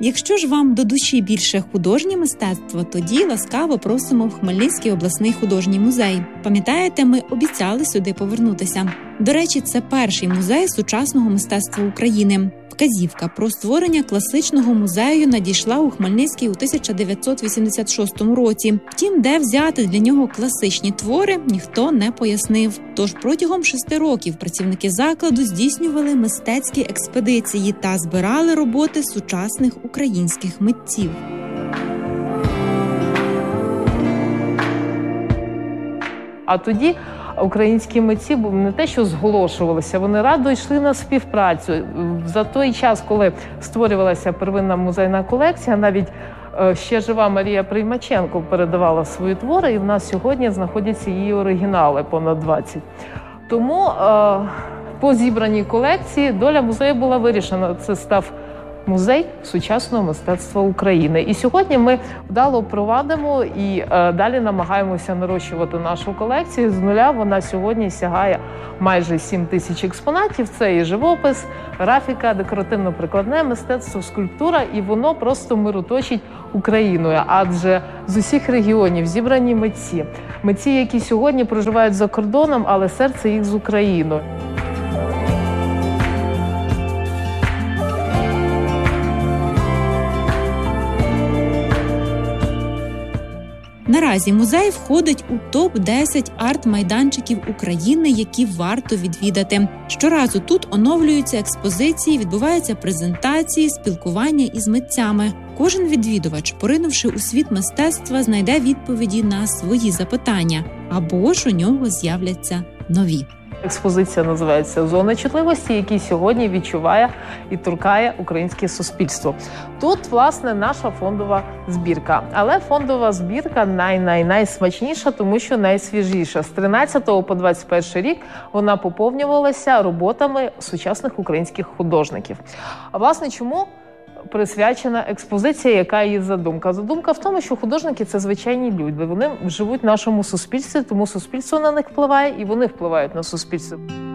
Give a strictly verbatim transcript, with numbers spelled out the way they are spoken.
Якщо ж вам до душі більше художнє мистецтво, тоді ласкаво просимо в Хмельницький обласний художній музей. Пам'ятаєте, ми обіцяли сюди повернутися. До речі, це перший музей сучасного мистецтва України. Вказівка про створення класичного музею надійшла у Хмельницький у тисяча дев'ятсот вісімдесят шостому році. Втім, де взяти для нього класичні твори, ніхто не пояснив. Тож протягом шести років працівники закладу здійснювали мистецькі експедиції та збирали роботи сучасних українських митців. А тоді українські митці не те, що зголошувалися, вони радо йшли на співпрацю. За той час, коли створювалася первинна музейна колекція, навіть ще жива Марія Приймаченко передавала свої твори, і в нас сьогодні знаходяться її оригінали, понад двадцять. Тому по зібраній колекції доля музею була вирішена. Це став Музей сучасного мистецтва України. І сьогодні ми вдало провадимо і е, далі намагаємося нарощувати нашу колекцію. З нуля вона сьогодні сягає майже сім тисяч експонатів. Це і живопис, графіка, декоративно-прикладне мистецтво, скульптура. І воно просто мироточить Україною. Адже з усіх регіонів зібрані митці. Митці, які сьогодні проживають за кордоном, але серце їх з Україною. Наразі музей входить у топ десять арт-майданчиків України, які варто відвідати. Щоразу тут оновлюються експозиції, відбуваються презентації, спілкування із митцями. Кожен відвідувач, поринувши у світ мистецтва, знайде відповіді на свої запитання, або ж у нього з'являться нові. Експозиція називається «Зона чутливості», який сьогодні відчуває і торкає українське суспільство. Тут, власне, наша фондова збірка. Але фондова збірка най-най-найсмачніша, тому що найсвіжіша. З тринадцятого по двадцять перший рік вона поповнювалася роботами сучасних українських художників. А, власне, чому присвячена експозиція, яка її задумка? Задумка в тому, що художники – це звичайні люди. Вони живуть в нашому суспільстві, тому суспільство на них впливає, і вони впливають на суспільство.